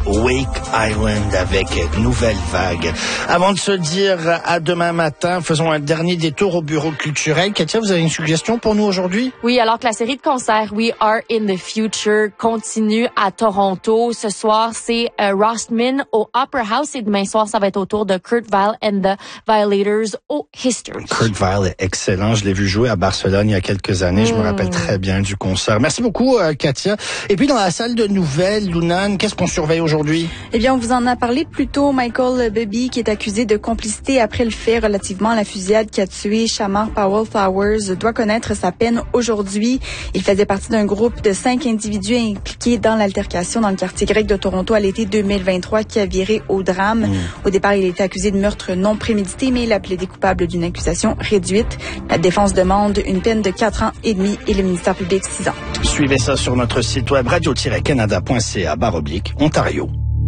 Wake Island avec Nouvelle Vague. Avant de se dire à demain matin, faisons un dernier détour au bureau culturel. Katia, vous avez une suggestion pour nous aujourd'hui? Oui, alors que la série de concerts We Are in the Future continue à Toronto. Ce soir, c'est Rostman au Opera House et demain soir, ça va être autour de Kurt Weill and the Violators au History. Kurt Weill est excellent. Je l'ai vu jouer à Barcelone il y a quelques années. Je me rappelle très bien du concert. Merci beaucoup, Katia. Et puis, dans la salle de nouvelles, Lunan, qu'est-ce qu'on surveille aujourd'hui? Eh bien, on vous en a parlé plus tôt. Michael Bibi, qui est accusé de complicité après le fait relativement à la fusillade qui a tué Shamar Powell Flowers, doit connaître sa peine aujourd'hui. Il faisait partie d'un groupe de 5 individus impliqués dans l'altercation dans le quartier grec de Toronto à l'été 2023 qui a viré au drame. Au départ, il était accusé de meurtre non prémédité, mais il a plaidé coupable d'une accusation réduite. La défense demande une peine de 4 ans et demi et le ministère public 6 ans. Suivez ça sur notre site web radio-canada.ca/Ontario.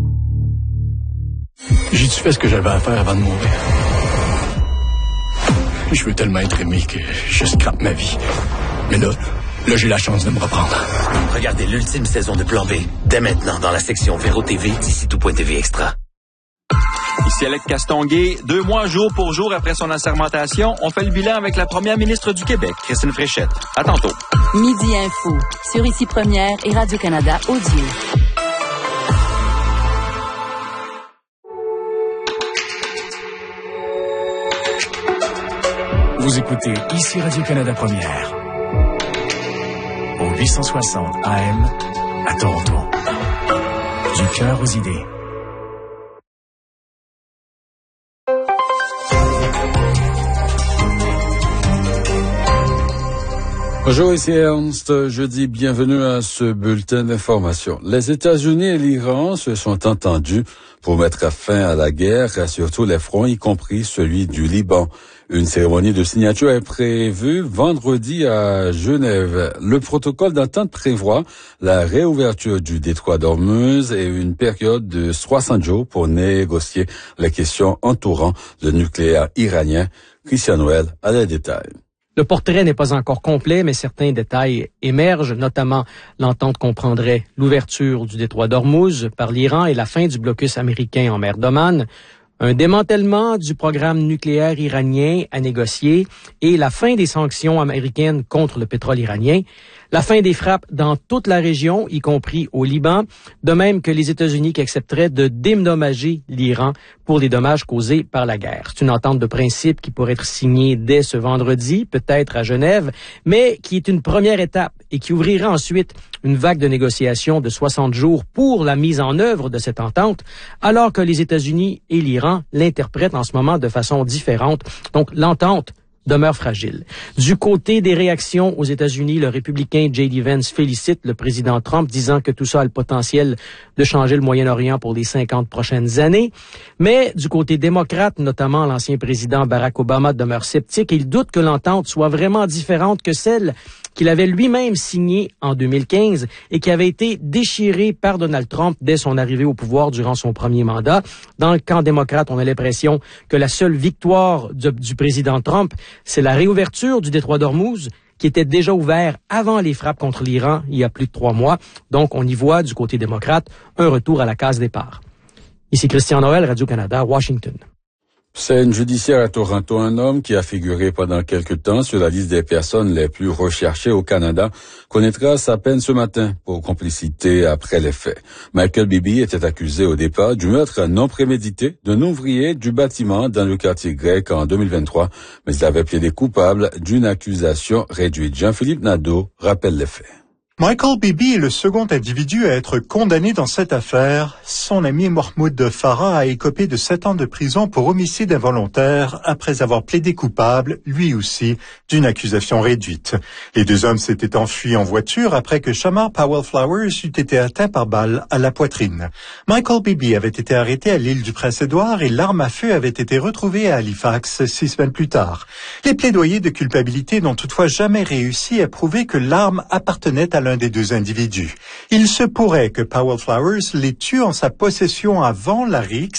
J'ai-tu fait ce que j'avais à faire avant de mourir? Je veux tellement être aimé que je scrape ma vie. Mais là, j'ai la chance de me reprendre. Regardez l'ultime saison de Plan B, dès maintenant dans la section Véro TV d'ici tout.tv Extra. Ici Alec Castonguay. 2 mois jour pour jour après son assermentation, on fait le bilan avec la première ministre du Québec, Christine Fréchette. À tantôt. Midi Info, sur Ici Première et Radio-Canada Audio. Vous écoutez Ici Radio-Canada Première. Au 860 AM à Toronto. Du cœur aux idées. Bonjour, ici Ernst. Je dis bienvenue à ce bulletin d'information. Les États-Unis et l'Iran se sont entendus pour mettre fin à la guerre sur tous les fronts, y compris celui du Liban. Une cérémonie de signature est prévue vendredi à Genève. Le protocole d'entente prévoit la réouverture du détroit d'Ormuz et une période de 60 jours pour négocier les questions entourant le nucléaire iranien. Christian Noël a les détails. Le portrait n'est pas encore complet, mais certains détails émergent, notamment l'entente comprendrait l'ouverture du détroit d'Ormuz par l'Iran et la fin du blocus américain en mer d'Oman, un démantèlement du programme nucléaire iranien à négocier et la fin des sanctions américaines contre le pétrole iranien, la fin des frappes dans toute la région, y compris au Liban, de même que les États-Unis qui accepteraient de dédommager l'Iran pour les dommages causés par la guerre. C'est une entente de principe qui pourrait être signée dès ce vendredi, peut-être à Genève, mais qui est une première étape et qui ouvrira ensuite une vague de négociations de 60 jours pour la mise en œuvre de cette entente, alors que les États-Unis et l'Iran l'interprètent en ce moment de façon différente. Donc, l'entente demeure fragile. Du côté des réactions aux États-Unis, le républicain J.D. Vance félicite le président Trump, disant que tout ça a le potentiel de changer le Moyen-Orient pour les 50 prochaines années. Mais du côté démocrate, notamment l'ancien président Barack Obama demeure sceptique et il doute que l'entente soit vraiment différente que celle qu'il avait lui-même signée en 2015 et qui avait été déchirée par Donald Trump dès son arrivée au pouvoir durant son premier mandat. Dans le camp démocrate, on a l'impression que la seule victoire du président Trump, c'est la réouverture du détroit d'Ormuz, qui était déjà ouvert avant les frappes contre l'Iran il y a plus de 3 mois. Donc, on y voit, du côté démocrate, un retour à la case départ. Ici Christian Noël, Radio-Canada, Washington. Scène judiciaire à Toronto, un homme qui a figuré pendant quelque temps sur la liste des personnes les plus recherchées au Canada connaîtra sa peine ce matin pour complicité après les faits. Michael Bibi était accusé au départ du meurtre non prémédité d'un ouvrier du bâtiment dans le quartier grec en 2023, mais il avait plaidé coupable d'une accusation réduite. Jean-Philippe Nadeau rappelle les faits. Michael Bibi est le second individu à être condamné dans cette affaire. Son ami Mahmoud Farah a écopé de 7 ans de prison pour homicide involontaire après avoir plaidé coupable, lui aussi, d'une accusation réduite. Les 2 hommes s'étaient enfuis en voiture après que Shamar Powell Flowers eût été atteint par balle à la poitrine. Michael Bibi avait été arrêté à l'île du Prince-Édouard et l'arme à feu avait été retrouvée à Halifax 6 semaines plus tard. Les plaidoyers de culpabilité n'ont toutefois jamais réussi à prouver que l'arme appartenait à l'un des 2 individus. Il se pourrait que Powell Flowers les tue en sa possession avant la rixe,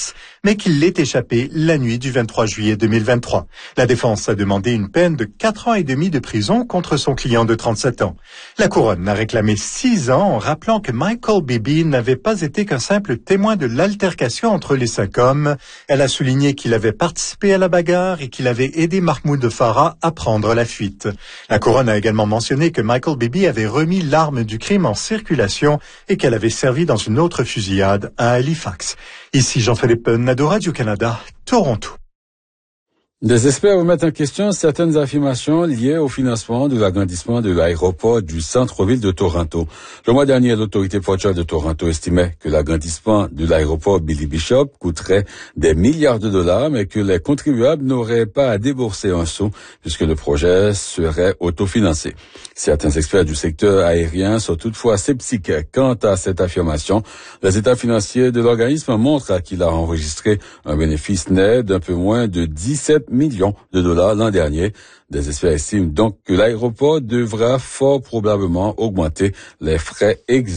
mais qu'il l'ait échappé la nuit du 23 juillet 2023. La défense a demandé une peine de 4 ans et demi de prison contre son client de 37 ans. La couronne a réclamé 6 ans en rappelant que Michael Bibi n'avait pas été qu'un simple témoin de l'altercation entre les 5 hommes. Elle a souligné qu'il avait participé à la bagarre et qu'il avait aidé Mahmoud Farah à prendre la fuite. La couronne a également mentionné que Michael Bibi avait remis l'arme du crime en circulation et qu'elle avait servi dans une autre fusillade à Halifax. Ici Jean-Philippe Nadeau, Radio-Canada, Toronto. Des experts remettent en question certaines affirmations liées au financement de l'agrandissement de l'aéroport du centre-ville de Toronto. Le mois dernier, l'autorité portuaire de Toronto estimait que l'agrandissement de l'aéroport Billy Bishop coûterait des milliards de dollars, mais que les contribuables n'auraient pas à débourser un sou puisque le projet serait autofinancé. Certains experts du secteur aérien sont toutefois sceptiques quant à cette affirmation. Les états financiers de l'organisme montrent qu'il a enregistré un bénéfice net d'un peu moins de 17 millions de dollars l'an dernier. Des experts estiment donc que l'aéroport devra fort probablement augmenter les frais existants.